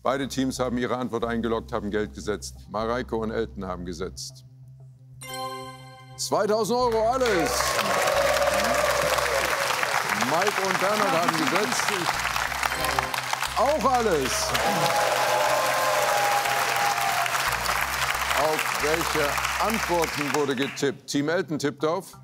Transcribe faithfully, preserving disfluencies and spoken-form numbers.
Beide Teams haben ihre Antwort eingeloggt, haben Geld gesetzt. Mareike und Elton haben gesetzt. zweitausend Euro, alles. Mike und Bernhard haben gesetzt. Auch alles. Auf welche Antworten wurde getippt? Team Elton tippt auf